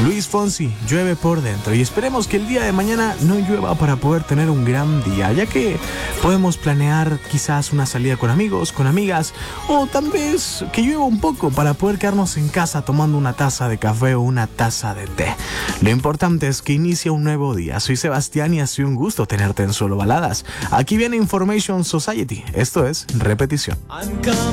Luis Fonsi, llueve por dentro. Y esperemos que el día de mañana no llueva para poder tener un gran día, ya que podemos planear quizás una salida con amigos, con amigas, o tal vez que llueva un poco para poder quedarnos en casa tomando una taza de café o una taza de té. Lo importante es que inicia un nuevo día. Soy Sebastián y ha sido un gusto tenerte en Solo Baladas. Aquí viene Information Society. Esto es Repetición.